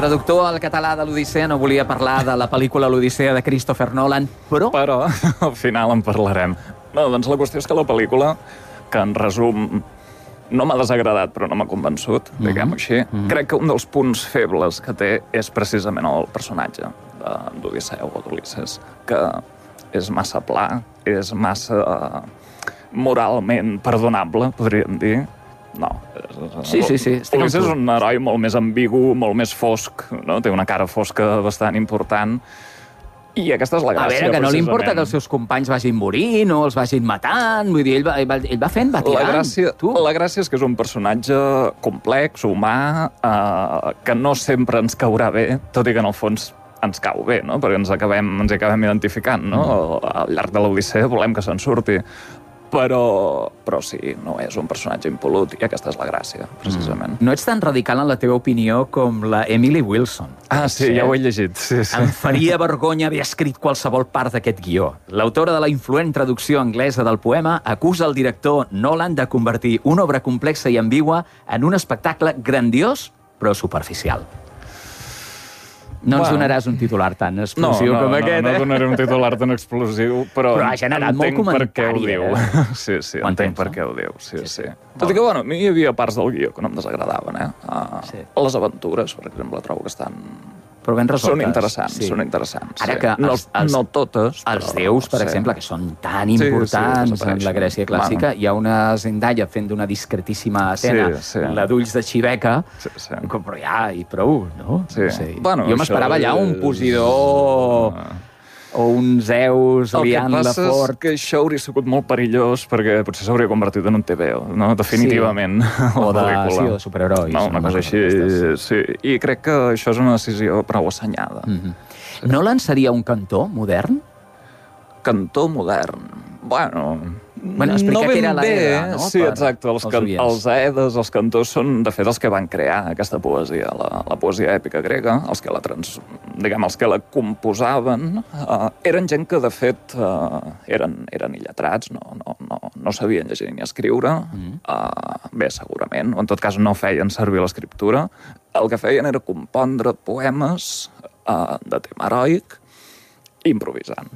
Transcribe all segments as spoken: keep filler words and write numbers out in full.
traductor al català de l'Odissea no volia parlar de la pel·lícula L'Odissea de Christopher Nolan, però... Però al final en parlarem. No, doncs la qüestió és que la pel·lícula, que en resum no m'ha desagradat, però no m'ha convençut, mm-hmm. diguem-ho així, mm-hmm. crec que un dels punts febles que té és precisament el personatge d'Odisseu o d'Ulisses, que és massa pla, és massa uh, moralment perdonable, podríem dir. No. Sí, sí, sí. Ulisses és un heroi molt més ambigu, molt més fosc, no? Té una cara fosca bastant important. I aquesta és la gràcia, a veure, que no li importa que els seus companys vagin morint o els vagin matant, vull dir, ell va, ell va, ell va fent, va tirant. La gràcia, tu. la gràcia és que és un personatge complex, humà, eh, que no sempre ens caurà bé, tot i que en el fons ens cau bé, no? Perquè ens acabem, ens acabem identificant, no? Mm. Al llarg de l'Odissea volem que se'n surti. Però, però sí, no és un personatge impolut, i aquesta és la gràcia, precisament. Mm. No ets tan radical en la teva opinió com la Emily Wilson. Ah, sí, sí, ja ho he llegit. Sí, sí. Em faria vergonya haver escrit qualsevol part d'aquest guió. L'autora de la influent traducció anglesa del poema acusa el director Nolan de convertir una obra complexa i ambigua en un espectacle grandiós, però superficial. No ens donaràs un titular tan explosiu no, no, com aquest, no, eh? No donaré un titular tan explosiu, però, però ha generat molt comentari, eh? Sí, sí, ho entenc per què ho diu. Sí, sí. sí. Tot i que, bueno, a mi hi havia parts del guió que no em desagradaven, eh? Uh, sí. Les aventures, per exemple, trobo que estan... Però ben resoltes. Són interessants, sí. són interessants. Ara que sí. els, els, no totes, els però, déus, per sí. exemple, que són tan importants sí, sí, en la Grècia clàssica, bueno. Hi ha una Zendaya fent d'una discretíssima Atena, sí, sí. la d'ulls de xiveca, sí, sí. però ja, i prou, no? Sí. no sé. Bueno, jo m'esperava allà un Posidó... o un Zeus liant la fort. El que passa és que això hauria sigut molt perillós perquè potser s'hauria convertit en un T V O, no? Definitivament. Sí. O de, sí, de superherois. No, una cosa així, sí. I crec que això és una decisió prou assenyada. Mm-hmm. Sí. Nolan seria un cantor modern? Cantor modern? Bueno... Bueno, explica no què era l'Aeda, no? Sí, exacte. Els, can els Aedes, els cantors, són, de fet, els que van crear aquesta poesia, la, la poesia èpica grega, els que la, trans, diguem, els que la composaven, uh, eren gent que, de fet, uh, eren, eren illetrats, no, no, no, no sabien llegir ni escriure, mm. uh, bé, segurament, o en tot cas no feien servir l'escriptura. El que feien era compondre poemes uh, de tema heroic, improvisant.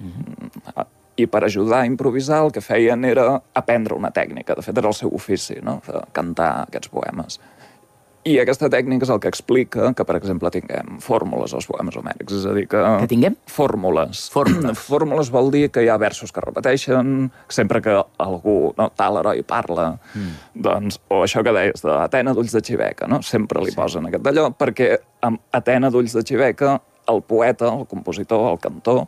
Mm. Uh, I per ajudar a improvisar el que feien era aprendre una tècnica. De fet, era el seu ofici, no? Cantar aquests poemes. I aquesta tècnica és el que explica que, per exemple, tinguem fórmules als poemes homèrics. És a dir, que... Que tinguem? Fórmules. Fórmules. Fórmules vol dir que hi ha versos que repeteixen, sempre que algú, no, tal heroi parla, mm. doncs, o això que deies, d'Atena d'ulls de xiveca, no? Sempre li sí. posen aquest d'allò, perquè amb Atena d'ulls de xiveca, el poeta, el compositor, el cantor,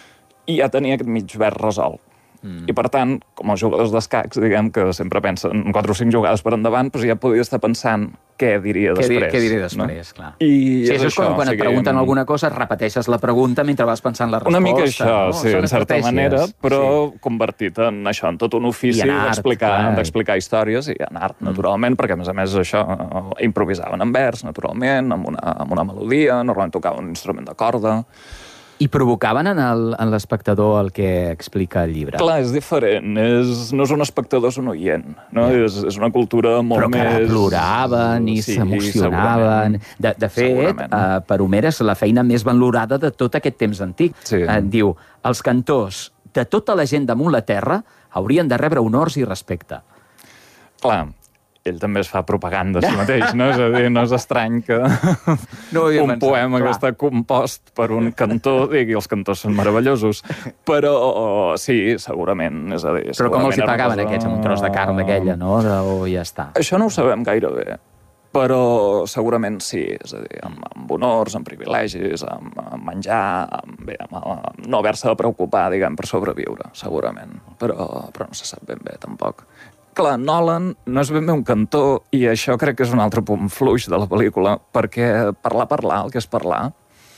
i ja tenia aquest mig vers resolt. Mm. I, per tant, com els jugadors d'escacs, diguem que sempre pensen en quatre o cinc jugades per endavant, doncs ja podia estar pensant què diria què després. Di què diria després, no? Clar. I sí, és això és com quan et pregunten alguna cosa, repeteixes la pregunta mentre vas pensant la resposta. Una mica això, no? sí, en certa manera, però sí. convertit en això, en tot un ofici d'explicar històries i en art, naturalment, mm. perquè, a més a més, això improvisaven en vers, naturalment, amb una, amb una melodia, normalment tocaven un instrument de corda. I provocaven en l'espectador el que explica el llibre. Clar, és diferent. És, no és un espectador, és un oient. No? Ja. És, és una cultura molt Però més... Però que ploraven i sí, s'emocionaven. De, de fet, uh, per Homer és la feina més valorada de tot aquest temps antic. Sí. Uh, diu, els cantors de tota la gent damunt la terra haurien de rebre honors i respecte. Clar, ell també es fa propaganda a si mateix, no? És a dir, no és estrany que no un pensat, poema clar. que està compost per un cantor digui els cantors són meravellosos. Però sí, segurament, és a dir... Però com els hi pagaven cosa... aquests, amb un tros de carn d'aquella, no? O ja està. Això no ho sabem gaire bé, però segurament sí, és a dir, amb, amb honors, amb privilegis, amb, amb menjar, amb, bé, amb, amb no haver-se de preocupar, diguem, per sobreviure, segurament. Però, però no se sap ben bé, tampoc. Clar, Nolan no és ben bé un cantor, i això crec que és un altre punt fluix de la pel·lícula, perquè parlar, parlar, el que és parlar,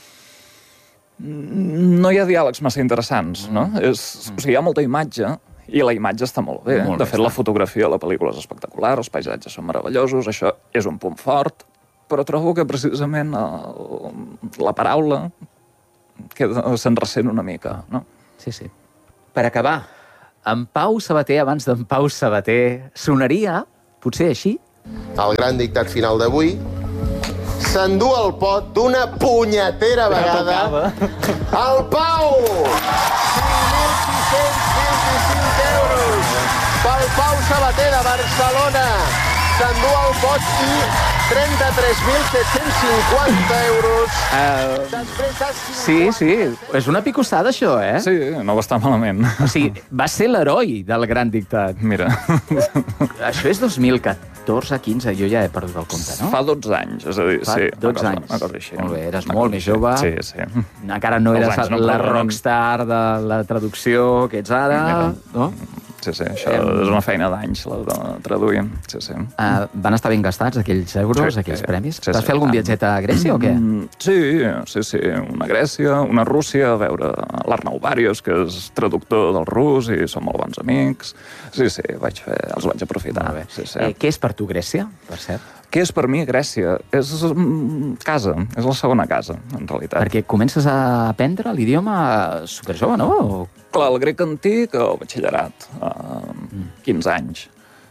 no hi ha diàlegs massa interessants, no? Mm. És, o sigui, hi ha molta imatge, i la imatge està molt bé. Molt de fet, la fotografia de la pel·lícula és espectacular, els paisatges són meravellosos, això és un punt fort, però trobo que precisament el, la paraula se'n ressent una mica, no? Sí, sí. Per acabar, en Pau Sabater, abans d'en Pau Sabater, sonaria, potser així? El gran dictat final d'avui s'endú el pot d'una punyetera vegada el Pau! cinc mil sis-cents vint-i-cinc euros pel Pau Sabater de Barcelona. S'endú el pot i trenta-tres mil set-cents cinquanta euros. Uh, sí, sí. És una picossada, això, eh? Sí, no va estar malament. O sigui, va ser l'heroi del Gran Dictat. Mira. Això és dos mil catorze quinze, jo ja he perdut el compte, no? Fa dotze anys, és a dir, Fa sí. dotze cosa, anys. Una cosa així. Molt bé, eres molt més jove. Sí, sí. Encara no eres no la poden... rockstar de la traducció que ets ara, no? Sí, sí, això eh... és una feina d'anys, la de traduir. Sí, sí. Uh, van estar ben gastats, aquells euros, sí, aquells sí, premis? Sí, Vas sí, fer algun viatget a Grècia o què? Mm, sí, sí, sí. Una Grècia, una Rússia, a veure l'Arnau Bàrios, que és traductor del rus i som molt bons amics. Sí, sí, vaig fer, els vaig aprofitar. Sí, sí. Eh, què és per tu Grècia, per cert? Què és per mi Grècia? És casa, és la segona casa, en realitat. Perquè comences a aprendre l'idioma superjove, no? O... Clar, el grec antic, el batxillerat, a quinze anys.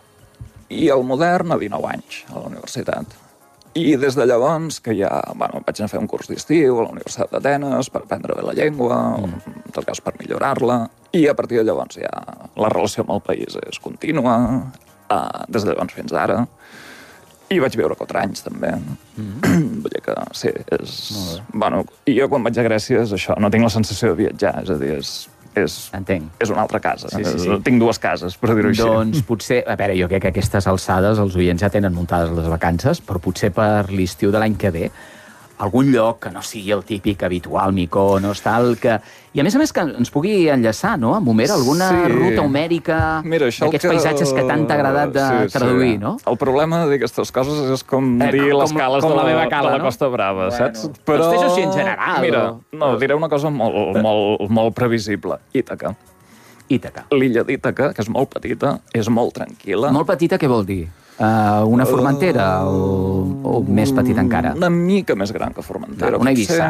I el modern a dinou anys, a la universitat. I des de llavors, que ja bueno, vaig anar a fer un curs d'estiu a la Universitat d'Atenes per aprendre bé la llengua, mm. en tot cas per millorar-la, i a partir de llavors ja la relació amb el país és contínua, uh, des de llavors fins ara. I vaig viure quatre anys, també. Mm-hmm. Vull dir que, sí, és... Bueno, i jo quan vaig a Grècia és això, no tinc la sensació de viatjar, és a dir, és... És, Entenc. És una altra casa. Sí, sí, sí. Tinc dues cases, per dir-ho així. Doncs potser... A veure, jo crec que a aquestes alçades els oients ja tenen muntades les vacances, però potser per l'estiu de l'any que ve algun lloc que no sigui el típic habitual, Mykonos, tal, que... I a més a més que ens pugui enllaçar, no?, amb Homer, alguna sí. ruta homèrica d'aquests que... paisatges que tant t'ha agradat de sí, traduir, sí. no? El problema d'aquestes coses és com eh, dir com, les cales com, com de, la, la cala, de la no? Costa Brava, bueno, saps? Però... Però és així en general. Mira, no, diré una cosa molt, molt, molt previsible. Ítaca. Ítaca. L'illa d'Ítaca, que és molt petita, és molt tranquil·la. Molt petita, què vol dir? Uh, una Formentera uh, o, o més petita encara? Una mica més gran que Formentera. Una Eivissa.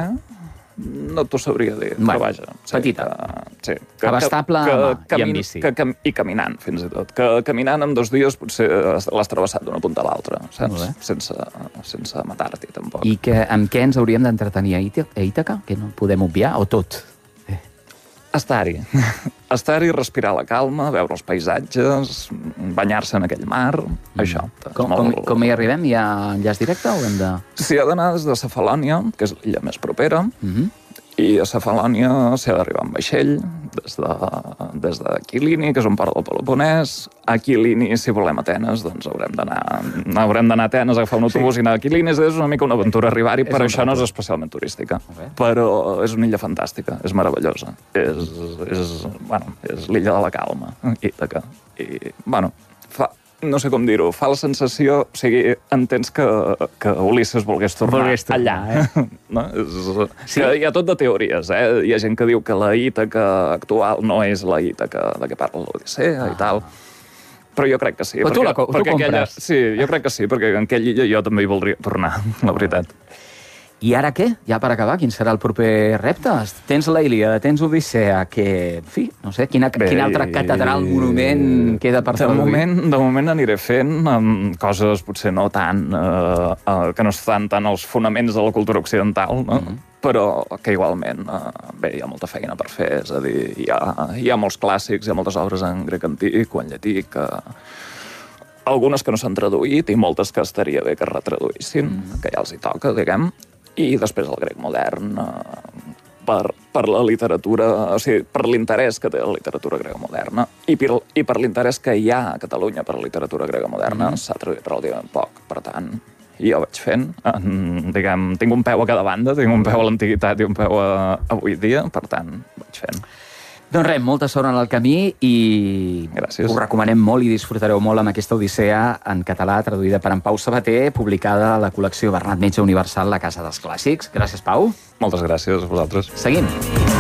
No t'ho sabria dir, bueno, però vaja. Sí, petita. Que, sí, que, abastable que, que, que, i amb bici. Que, que, I caminant, fins i tot. Que caminant en dos dies potser l'has travessat d'una punta a l'altra, saps? Sense, sense matar-t'hi, tampoc. I que, amb què ens hauríem d'entretenir a Ítaca? Que no podem obviar, o tot? Eh. Estar-hi. Estar-hi, respirar la calma, veure els paisatges, banyar-se en aquell mar, mm. això. Com, molt... com, com hi arribem? Hi ha enllaç directe o hem de...? S'hi ha d'anar des de Cefalònia, que és l'illa més propera, mm-hmm. i a Cefalònia s'hi ha d'arribar amb vaixell, des de, des de Quilini, que és un port del Peloponès. A Quilini, si volem Atenes, doncs haurem d'anar haurem d'anar a Atenes, agafar un autobús sí. i anar a Quilini. És una mica una aventura arribar-hi, però això rato. No és especialment turística. Okay. Però és una illa fantàstica, és meravellosa. És, és, bueno, és l'illa de la calma, Ítaca. I, bueno, fa... no sé com dir-ho, fa la sensació... O sigui, entens que, que Ulisses volgués tornar, volgués tornar allà, eh? No? És, sí. Hi ha tot de teories, eh? Hi ha gent que diu que la Ítaca actual no és la Ítaca de què parla l'Odissea ah. i tal. Però jo crec que sí. Però perquè, tu, la, tu perquè compres. Aquella, sí, jo crec que sí, perquè en aquella illa jo també hi voldria tornar, la veritat. I ara què? Ja per acabar, quin serà el proper repte? Tens la Ilíada, tens Odissea, que, en fi, no sé, quina, Bé, quina altra catedral, monument queda per traduir? De moment, de moment aniré fent um, coses potser no tan... Uh, uh, que no estan tant als fonaments de la cultura occidental, no? Mm-hmm. Però que igualment, uh, bé, hi ha molta feina per fer, és a dir, hi ha, hi ha molts clàssics, hi ha moltes obres en grec antic o en llatí que... Algunes que no s'han traduït i moltes que estaria bé que es retraduïssin, mm. que ja els hi toca, diguem. I després el grec modern, eh, per, per la literatura, o sigui, per l'interès que té la literatura grega moderna i per, i per l'interès que hi ha a Catalunya per la literatura grega moderna, mm. s'ha traduït relativament poc. Per tant, jo vaig fent, en, diguem, tinc un peu a cada banda, tinc un peu a l'antiguitat i un peu a, a avui dia, per tant, vaig fent. Doncs res, molta sort en el camí i Gràcies. Us recomanem molt i disfrutareu molt amb aquesta Odissea en català, traduïda per en Pau Sabater, publicada a la col·lecció Bernat Metge Universal, la Casa dels Clàssics. Gràcies, Pau. Moltes gràcies a vosaltres. Seguim.